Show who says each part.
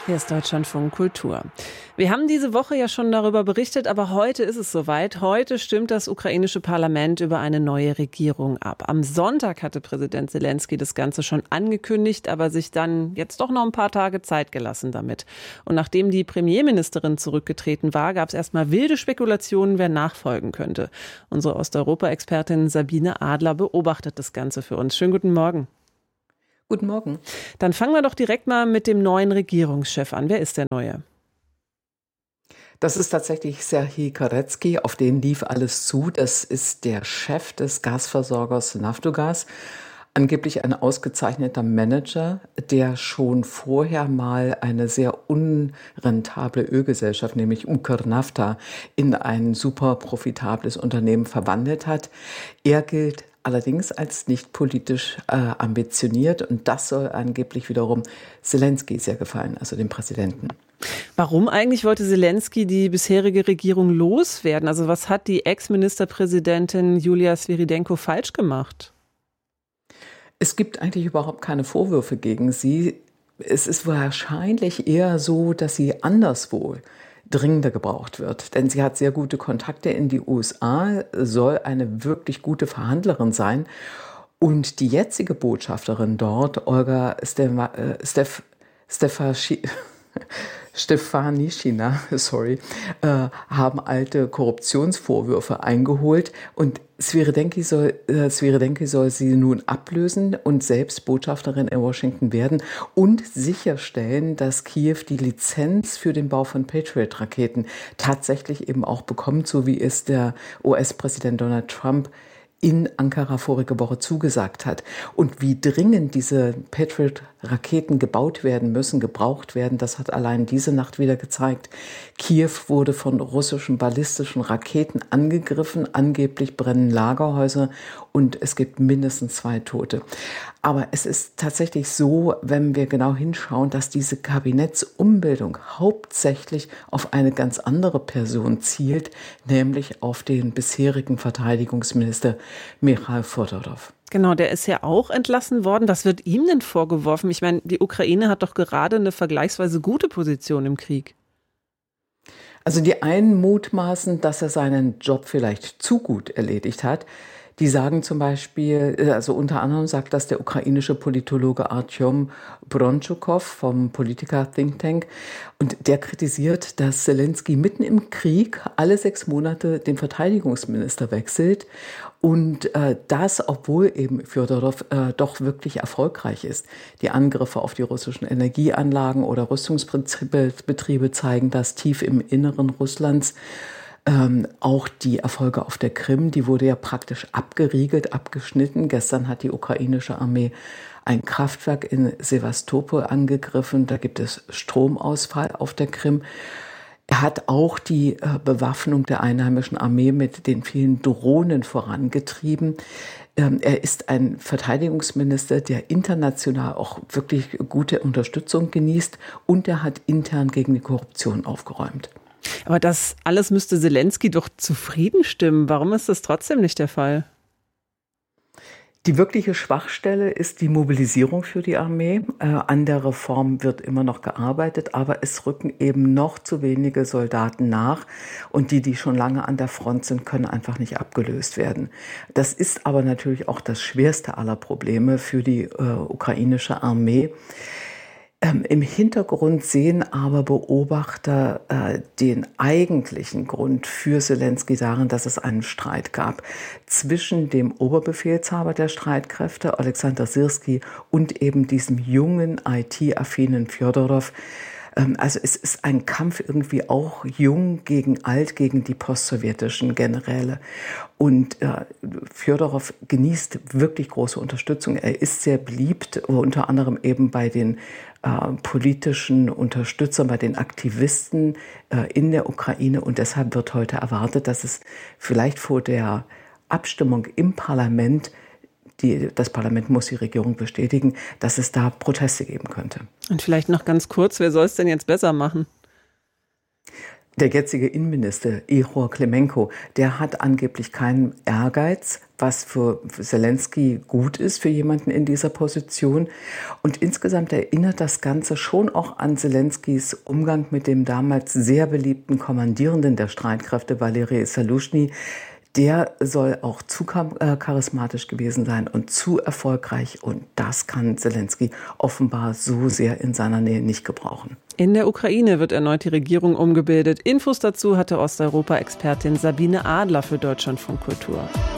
Speaker 1: Hier ist Deutschlandfunk Kultur. Wir haben diese Woche ja schon darüber berichtet, aber heute ist es soweit. Heute stimmt das ukrainische Parlament über eine neue Regierung ab. Am Sonntag hatte Präsident Selenskyj das Ganze schon angekündigt, aber sich dann jetzt doch noch ein paar Tage Zeit gelassen damit. Und nachdem die Premierministerin zurückgetreten war, gab es erstmal wilde Spekulationen, wer nachfolgen könnte. Unsere Osteuropa-Expertin Sabine Adler beobachtet das Ganze für uns. Schönen guten Morgen.
Speaker 2: Guten Morgen.
Speaker 1: Dann fangen wir doch direkt mal mit dem neuen Regierungschef an. Wer ist der Neue?
Speaker 2: Das ist tatsächlich Serhij Karetskij, auf den lief alles zu. Das ist der Chef des Gasversorgers Naftogaz. Angeblich ein ausgezeichneter Manager, der schon vorher mal eine sehr unrentable Ölgesellschaft, nämlich Ukrnafta, in ein super profitables Unternehmen verwandelt hat. Er gilt allerdings als nicht politisch ambitioniert und das soll angeblich wiederum Selenskyj sehr gefallen, also dem Präsidenten.
Speaker 1: Warum eigentlich wollte Selenskyj die bisherige Regierung loswerden? Also was hat die Ex-Ministerpräsidentin Julia Sviridenko falsch gemacht?
Speaker 2: Es gibt eigentlich überhaupt keine Vorwürfe gegen sie. Es ist wahrscheinlich eher so, dass sie anderswo dringender gebraucht wird. Denn sie hat sehr gute Kontakte in die USA, soll eine wirklich gute Verhandlerin sein. Und die jetzige Botschafterin dort, Olga Stefanischina, haben alte Korruptionsvorwürfe eingeholt und Sviridenko soll sie nun ablösen und selbst Botschafterin in Washington werden und sicherstellen, dass Kiew die Lizenz für den Bau von Patriot-Raketen tatsächlich eben auch bekommt, so wie es der US-Präsident Donald Trump in Ankara vorige Woche zugesagt hat. Und wie dringend diese Patriot-Raketen gebaut werden müssen, gebraucht werden, das hat allein diese Nacht wieder gezeigt. Kiew wurde von russischen ballistischen Raketen angegriffen. Angeblich brennen Lagerhäuser und es gibt mindestens 2 Tote. Aber es ist tatsächlich so, wenn wir genau hinschauen, dass diese Kabinettsumbildung hauptsächlich auf eine ganz andere Person zielt, nämlich auf den bisherigen Verteidigungsminister Michail Fodorov.
Speaker 1: Genau, der ist ja auch entlassen worden. Was wird ihm denn vorgeworfen? Ich meine, die Ukraine hat doch gerade eine vergleichsweise gute Position im Krieg.
Speaker 2: Also die einen mutmaßen, dass er seinen Job vielleicht zu gut erledigt hat. Die sagen zum Beispiel, also unter anderem sagt das der ukrainische Politologe Artyom Bronchukov vom Politiker-Think Tank. Und der kritisiert, dass Selenskyj mitten im Krieg alle 6 Monate den Verteidigungsminister wechselt. Und das, obwohl eben Fjodorow doch wirklich erfolgreich ist. Die Angriffe auf die russischen Energieanlagen oder Rüstungsbetriebe zeigen das tief im Inneren Russlands. Auch die Erfolge auf der Krim, die wurde ja praktisch abgeriegelt, abgeschnitten. Gestern hat die ukrainische Armee ein Kraftwerk in Sewastopol angegriffen. Da gibt es Stromausfall auf der Krim. Er hat auch die Bewaffnung der einheimischen Armee mit den vielen Drohnen vorangetrieben. Er ist ein Verteidigungsminister, der international auch wirklich gute Unterstützung genießt und er hat intern gegen die Korruption aufgeräumt.
Speaker 1: Aber das alles müsste Selenskyj doch zufrieden stimmen. Warum ist das trotzdem nicht der Fall?
Speaker 2: Die wirkliche Schwachstelle ist die Mobilisierung für die Armee. An der Reform wird immer noch gearbeitet, aber es rücken eben noch zu wenige Soldaten nach. Und die schon lange an der Front sind, können einfach nicht abgelöst werden. Das ist aber natürlich auch das schwerste aller Probleme für die ukrainische Armee. Im Hintergrund sehen aber Beobachter den eigentlichen Grund für Selenskyj darin, dass es einen Streit gab zwischen dem Oberbefehlshaber der Streitkräfte, Alexander Syrskij, und eben diesem jungen, IT-affinen Fjodorow. Also es ist ein Kampf irgendwie auch jung gegen alt, gegen die postsowjetischen Generäle. Und Fjodorow genießt wirklich große Unterstützung. Er ist sehr beliebt, unter anderem eben bei den politischen Unterstützern, bei den Aktivisten in der Ukraine. Und deshalb wird heute erwartet, dass es vielleicht vor der Abstimmung im Parlament, das Parlament muss die Regierung bestätigen, dass es da Proteste geben könnte.
Speaker 1: Und vielleicht noch ganz kurz, wer soll es denn jetzt besser machen?
Speaker 2: Der jetzige Innenminister, Ihor Klimenko, der hat angeblich keinen Ehrgeiz, was für Selenskyj gut ist, für jemanden in dieser Position. Und insgesamt erinnert das Ganze schon auch an Selenskyjs Umgang mit dem damals sehr beliebten Kommandierenden der Streitkräfte, Valeri Zaluzhny. Der soll auch zu charismatisch gewesen sein und zu erfolgreich. Und das kann Selenskyj offenbar so sehr in seiner Nähe nicht gebrauchen.
Speaker 1: In der Ukraine wird erneut die Regierung umgebildet. Infos dazu hatte Osteuropa-Expertin Sabine Adler für Deutschlandfunk Kultur.